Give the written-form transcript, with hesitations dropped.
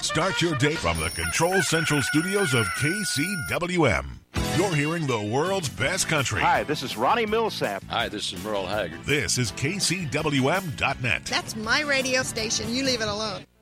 Start your day from the Control Central studios of KCWM. You're hearing the world's best country. Hi, this is Ronnie Millsap. Hi, this is Merle Haggard. This is KCWM.net. That's my radio station. You leave it alone.